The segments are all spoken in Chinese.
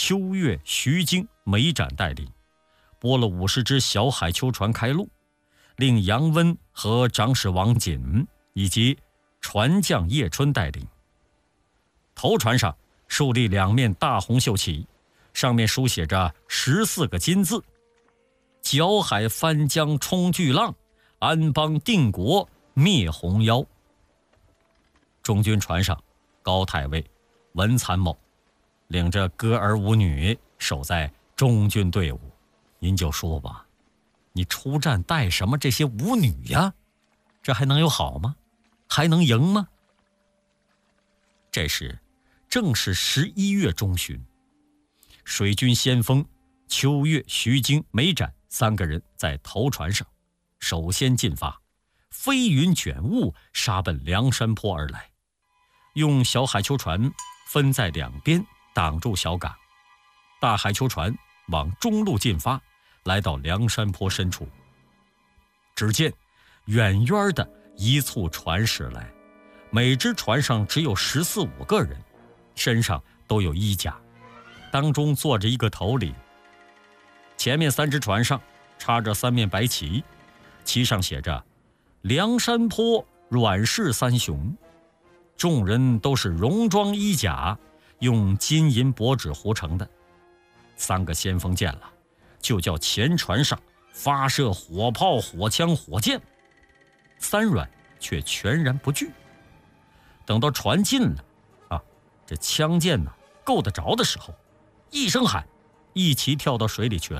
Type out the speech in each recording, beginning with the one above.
秋月、徐经、梅展带领，拨了50只小海丘船开路，令杨温和长史王瑾以及船匠叶春带领。头船上竖立2面大红绣旗，上面书写着14个金字：搅海翻江冲巨浪，安邦定国灭红妖。中军船上，高太尉、文参谋领着歌儿舞女守在中军队伍。您就说吧，你出战带什么这些舞女呀？这还能有好吗？还能赢吗？这时正是11月中旬，水军先锋秋月、徐经、梅展3个人在头船上首先进发，飞云卷雾杀奔梁山坡而来，用小海丘船分在2边挡住小港，大海丘船往中路进发，来到梁山坡深处。只见远远的一簇船驶来，每只船上只有14、15个人，身上都有衣甲，当中坐着一个头领。前面3只船上插着3面白旗，旗上写着梁山坡阮氏3雄。众人都是戎装衣甲，用金银箔纸糊成的。3个先锋见了，就叫前船上发射火炮、火枪、火箭。3阮却全然不惧。等到船近了这枪箭够得着的时候，一声喊，一齐跳到水里去了。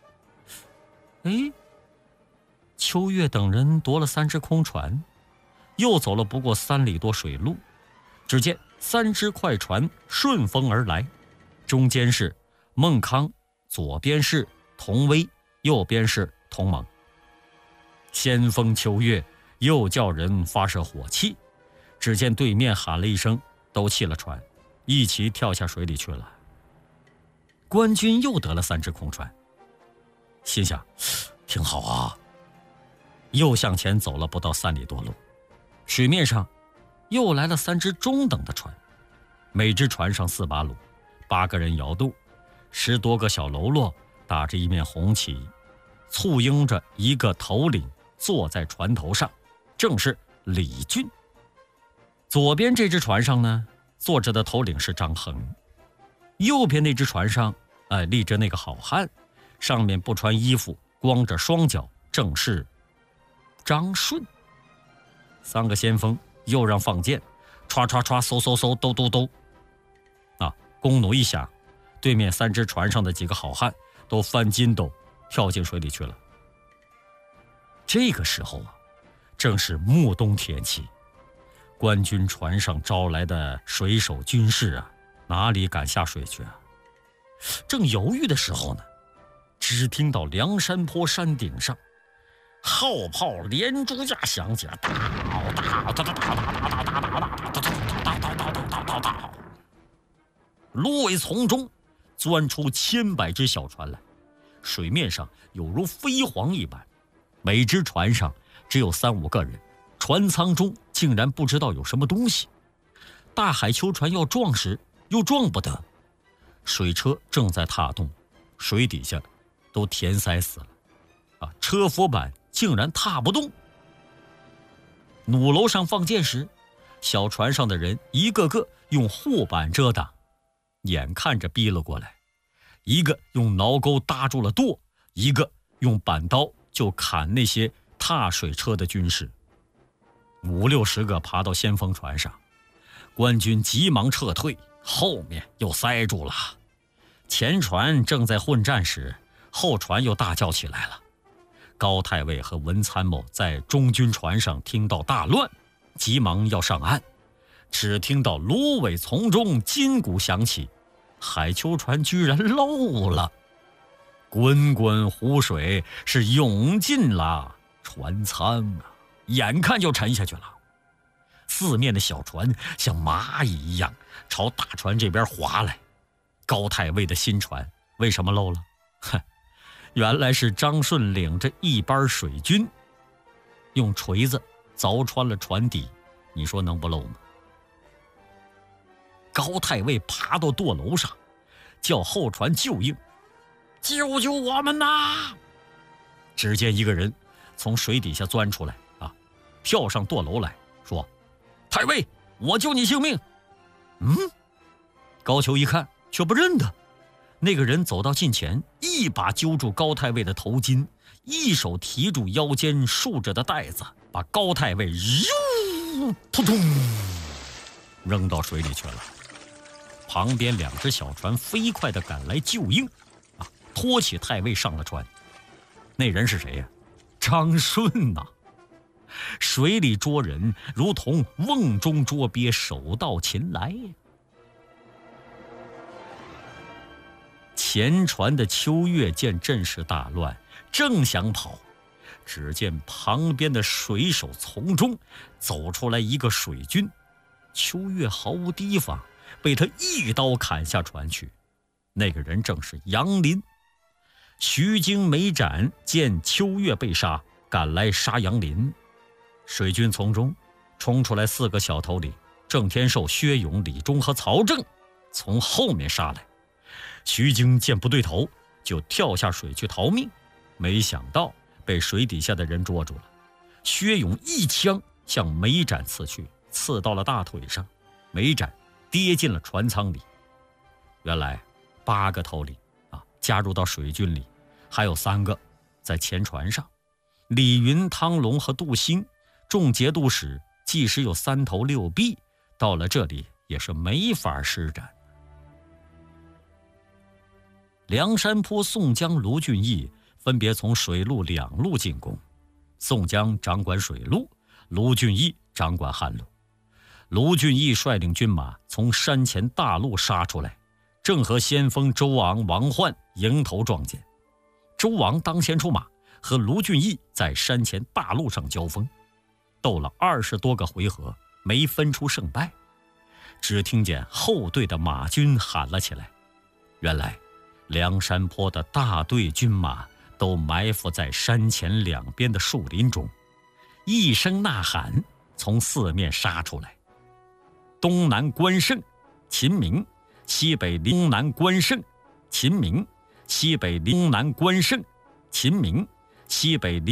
秋月等人夺了3只空船，又走了不过3里多水路，只见3只快船顺风而来，中间是孟康，左边是童威，右边是童蒙。先锋秋月又叫人发射火器，只见对面喊了一声，都弃了船，一齐跳下水里去了。官军又得了3只空船，心想挺好啊，又向前走了不到3里多路，水面上又来了3只中等的船，每只船上4把橹，8个人摇渡，10多个小喽啰打着一面红旗，簇拥着一个头领坐在船头上，正是李俊。左边这只船上呢，坐着的头领是张衡，右边那只船上立着那个好汉，上面不穿衣服，光着双脚，正是张顺。3个先锋又让放箭，歘歘歘，嗖嗖嗖，兜兜兜。弓弩一响，对面3只船上的几个好汉都翻筋斗跳进水里去了。这个时候正是暮冬天气，官军船上招来的水手军士哪里敢下水去啊？正犹豫的时候呢，只听到梁山坡山顶上号炮连珠架响起，芦苇丛中钻出千百只小船来，水面上有如飞蝗一般，每只船上只有3、5个人，船舱中竟然不知道有什么东西。大海丘船要撞时又撞不得，水车正在踏动，水底下都填塞死了车佛板竟然踏不动。弩楼上放箭时，小船上的人一个个用护板遮挡，眼看着逼了过来，一个用挠钩搭住了舵，一个用板刀就砍那些踏水车的军士。5、60个爬到先锋船上，官军急忙撤退，后面又塞住了。前船正在混战时，后船又大叫起来了。高太尉和文参谋在中军船上听到大乱，急忙要上岸，只听到芦苇丛中金鼓响起，海丘船居然漏了，滚滚湖水是涌进了船舱眼看就沉下去了。四面的小船像蚂蚁一样朝大船这边划来。高太尉的新船为什么漏了？原来是张顺领着一班水军用锤子凿穿了船底，你说能不漏吗？高太尉爬到舵楼上， 叫后船救应：“救救我们呐！”只见一个人从水底下钻出来跳上舵楼来说：“太尉，我救你性命。”高俅一看却不认得。那个人走到近前，一把揪住高太尉的头巾，一手提住腰间竖着的带子，把高太尉扑通扔到水里去了。旁边2只小船飞快地赶来救应，拖起太尉上了船。那人是谁呀？张顺呐！水里捉人如同瓮中捉鳖，手到擒来。前船的秋月见阵势大乱，正想跑，只见旁边的水手丛中走出来一个水军，秋月毫无提防，被他一刀砍下船去。那个人正是杨林。徐经、梅展见秋月被杀，赶来杀杨林。水军从中冲出来4个小头领，郑天寿、薛勇、李忠和曹正从后面杀来。徐经见不对头，就跳下水去逃命，没想到被水底下的人捉住了。薛勇一枪向梅展刺去，刺到了大腿上，梅展跌进了船舱里。原来8个头领加入到水军里，还有3个在前船上。李云、汤龙和杜兴众节度使即使有3头6臂，到了这里也是没法施展。梁山坡宋江、卢俊义分别从水陆2路进攻，宋江掌管水路，卢俊义掌管旱路。卢俊义率领军马从山前大路杀出来，正和先锋周昂、王焕迎头撞见。周昂当先出马，和卢俊义在山前大路上交锋，斗了20多个回合，没分出胜败。只听见后队的马军喊了起来，原来梁山坡的大队军马都埋伏在山前两边的树林中，一声呐喊从4面杀出来。东南关胜、秦明，西北东南关胜、秦明，西北东南关胜、秦明，西北